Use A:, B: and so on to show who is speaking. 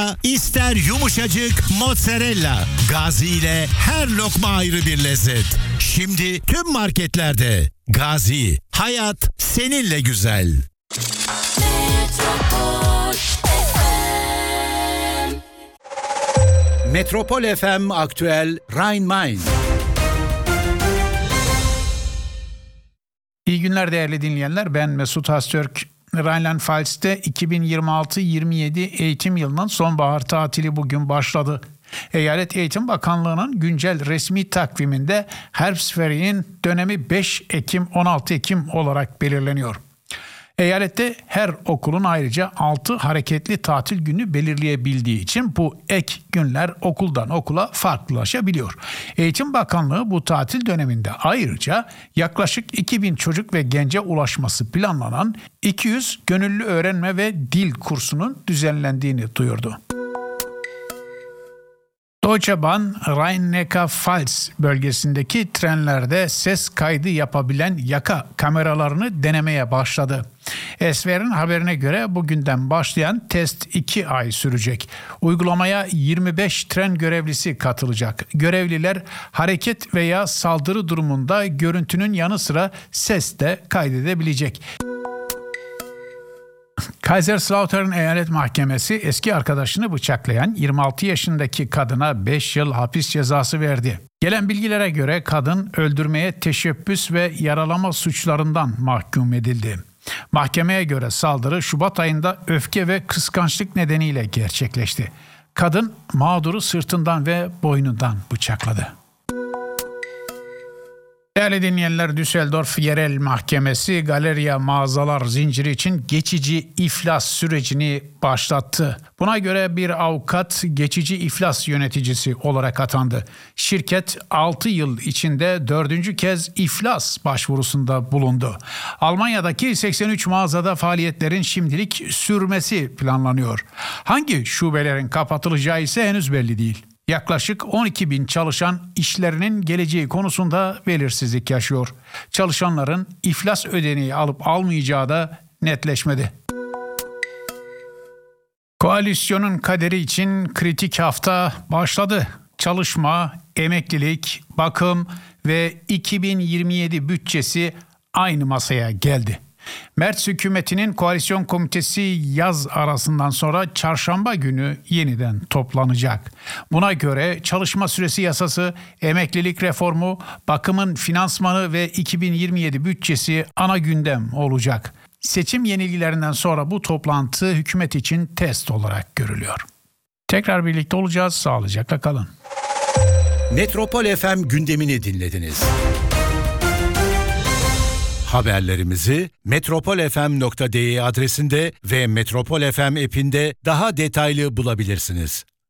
A: İster yumuşacık mozzarella. Gazi ile her lokma ayrı bir lezzet. Şimdi tüm marketlerde. Gazi, hayat seninle güzel. Metropol FM Aktüel Rhein-Main.
B: İyi günler değerli dinleyenler. Ben Mesut Öztürk. Rheinland-Pfalz'te 2026-27 eğitim yılının sonbahar tatili bugün başladı. Eyalet Eğitim Bakanlığı'nın güncel resmi takviminde Herbstferien dönemi 5 Ekim-16 Ekim olarak belirleniyor. Eyalette her okulun ayrıca 6 hareketli tatil günü belirleyebildiği için bu ek günler okuldan okula farklılaşabiliyor. Eğitim Bakanlığı bu tatil döneminde ayrıca yaklaşık 2000 çocuk ve gence ulaşması planlanan 200 gönüllü öğrenme ve dil kursunun düzenlendiğini duyurdu. Deutsche Bahn, Rhein-Neckar-Pfalz bölgesindeki trenlerde ses kaydı yapabilen yaka kameralarını denemeye başladı. SVR'ın haberine göre bugünden başlayan test 2 ay sürecek. Uygulamaya 25 tren görevlisi katılacak. Görevliler hareket veya saldırı durumunda görüntünün yanı sıra ses de kaydedebilecek. Kaiserslautern Eyalet Mahkemesi eski arkadaşını bıçaklayan 26 yaşındaki kadına 5 yıl hapis cezası verdi. Gelen bilgilere göre kadın öldürmeye teşebbüs ve yaralama suçlarından mahkum edildi. Mahkemeye göre saldırı Şubat ayında öfke ve kıskançlık nedeniyle gerçekleşti. Kadın mağduru sırtından ve boynundan bıçakladı. Değerli dinleyenler, Düsseldorf Yerel Mahkemesi Galeria mağazalar zinciri için geçici iflas sürecini başlattı. Buna göre bir avukat geçici iflas yöneticisi olarak atandı. Şirket 6 yıl içinde 4. kez iflas başvurusunda bulundu. Almanya'daki 83 mağazada faaliyetlerin şimdilik sürmesi planlanıyor. Hangi şubelerin kapatılacağı ise henüz belli değil. Yaklaşık 12 bin çalışan işlerinin geleceği konusunda belirsizlik yaşıyor. Çalışanların iflas ödeneği alıp almayacağı da netleşmedi. Koalisyonun kaderi için kritik hafta başladı. Çalışma, emeklilik, bakım ve 2027 bütçesi aynı masaya geldi. Merz hükümetinin koalisyon komitesi yaz arasından sonra çarşamba günü yeniden toplanacak. Buna göre çalışma süresi yasası, emeklilik reformu, bakımın finansmanı ve 2027 bütçesi ana gündem olacak. Seçim yenilgilerinden sonra bu toplantı hükümet için test olarak görülüyor. Tekrar birlikte olacağız. Sağlıcakla kalın.
A: Metropol FM gündemini dinlediniz. Haberlerimizi metropolfm.de adresinde ve Metropol FM app'inde daha detaylı bulabilirsiniz.